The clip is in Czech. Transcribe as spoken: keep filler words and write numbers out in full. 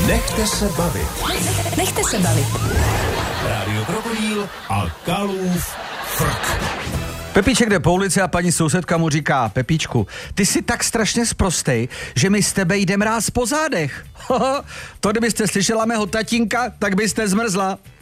Nechte se bavit. Nechte se bavit. Rádio Krokodýl a Kalův frk. Pepíček jde po ulici a paní sousedka mu říká: Pepíčku, ty jsi tak strašně sprostej, že mi z tebe jde mráz po zádech. To kdybyste slyšela mého tatínka, tak byste zmrzla.